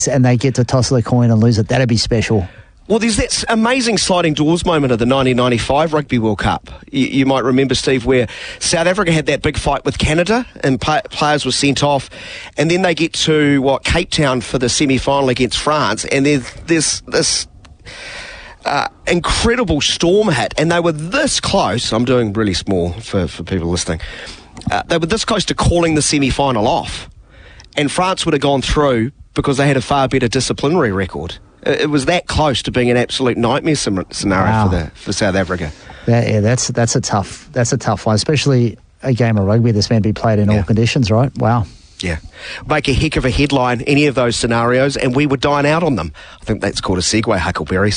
and they get to toss the coin and lose it. That'd be special. Well, there's that amazing sliding doors moment of the 1995 Rugby World Cup. You might remember, Steve, where South Africa had that big fight with Canada and players were sent off, and then they get to, Cape Town for the semi-final against France, and there's this incredible storm hit, and they were this close. I'm doing really small for people listening. They were this close to calling the semi-final off, and France would have gone through because they had a far better disciplinary record. It was that close to being an absolute nightmare scenario for South Africa. That's a tough one, especially a game of rugby that's meant to be played in all conditions, right? Wow. Yeah. Make a heck of a headline, any of those scenarios, and we would dine out on them. I think that's called a segue, Huckleberry.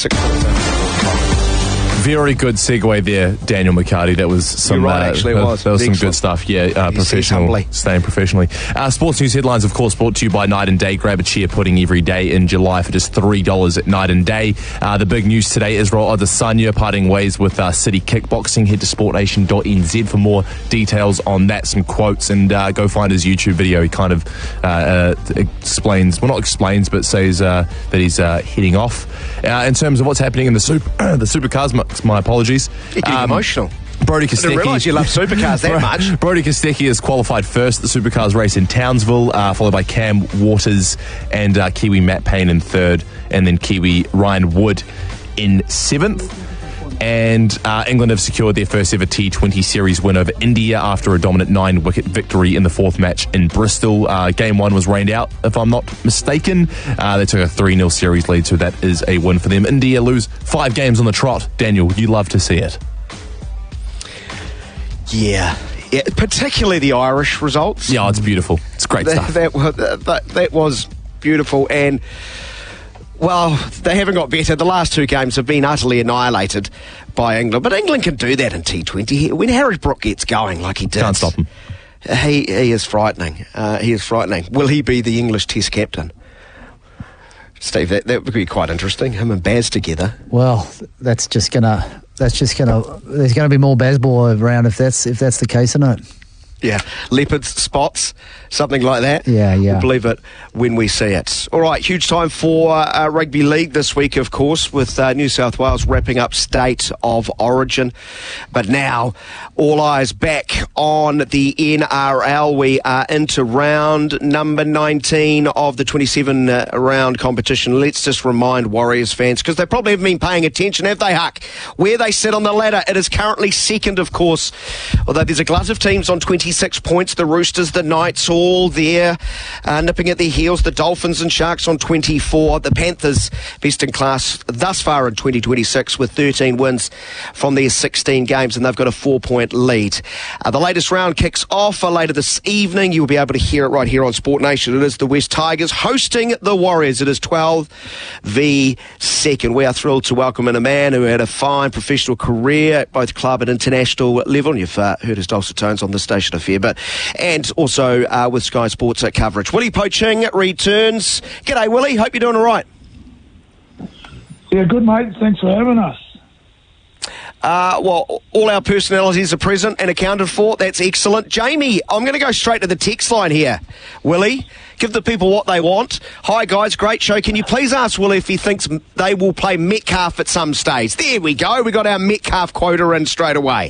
Very good segue there, Daniel McCarty. That was some. You're right, actually, it was. That was some good stuff. Yeah, professional. Staying professionally. Sports news headlines, of course, brought to you by Night and Day. Grab a cheer pudding every day in July for just $3 at Night and Day. The big news today: Israel Adesanya parting ways with City Kickboxing. Head to sportnation.nz for more details on that. Some quotes, and go find his YouTube video. He kind of explains, well, not explains, but says that he's heading off. In terms of what's happening in the supercars. My apologies. You're getting emotional. Brody Kostecki. I didn't realise you love supercars that much. Brody Kostecki is qualified first at the supercars race in Townsville, followed by Cam Waters and Kiwi Matt Payne in third, and then Kiwi Ryan Wood in seventh. And England have secured their first ever T20 series win over India after a dominant 9-wicket victory in the fourth match in Bristol. Game 1 was rained out, if I'm not mistaken. They took a 3-0 series lead, so that is a win for them. India lose 5 games on the trot. Daniel, you love to see it. Yeah, particularly the Irish results. Yeah, it's beautiful. It's great stuff. That was beautiful, and well, they haven't got better. The last 2 games have been utterly annihilated by England. But England can do that in T20. When Harry Brook gets going like he did. Can't stop him. He is frightening. He is frightening. Will he be the English Test captain? Steve, that would be quite interesting. Him and Baz together. Well, there's gonna be more Bazball around if that's the case, isn't it? Yeah, leopards, spots, something like that. Yeah. We'll believe it when we see it. All right, huge time for Rugby League this week, of course, with New South Wales wrapping up State of Origin. But now, all eyes back on the NRL. We are into round number 19 of the 27-round competition. Let's just remind Warriors fans, because they probably haven't been paying attention, have they, Huck? Where they sit on the ladder, it is currently second, of course, although there's a glut of teams on 26 points. The Roosters, the Knights, all there, nipping at their heels. The Dolphins and Sharks on 24. The Panthers, best in class thus far in 2026 with 13 wins from their 16 games, and they've got a 4-point lead. The latest round kicks off later this evening. You'll be able to hear it right here on Sport Nation. It is the West Tigers hosting the Warriors. It is 12 v 2. We are thrilled to welcome in a man who had a fine professional career at both club and international level, and you've heard his dulcet tones on this station a fair bit, and also with Sky Sports coverage. Willie Poching returns. G'day, Willie. Hope you're doing all right. Yeah, good, mate. Thanks for having us. Well, all our personalities are present and accounted for. That's excellent. Jamie, I'm going to go straight to the text line here. Willie, give the people what they want. Hi, guys. Great show. Can you please ask Willie if he thinks they will play Metcalf at some stage? There we go. We got our Metcalf quota in straight away.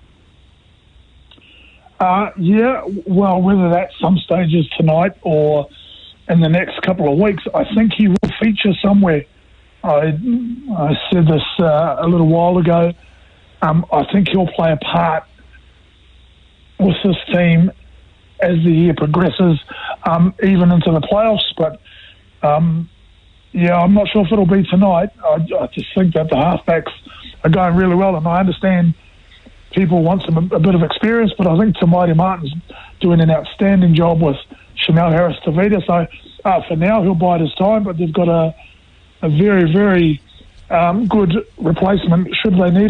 Yeah, well, whether that's some stages tonight or in the next couple of weeks, I think he will feature somewhere. I said this a little while ago. I think he'll play a part with this team as the year progresses, even into the playoffs. But, yeah, I'm not sure if it'll be tonight. I just think that the halfbacks are going really well, and I understand people want a bit of experience, but I think Tamati Martin's doing an outstanding job with Chanel Harris-Tavita. So for now, he'll bide his time, but they've got a very, very good replacement should they need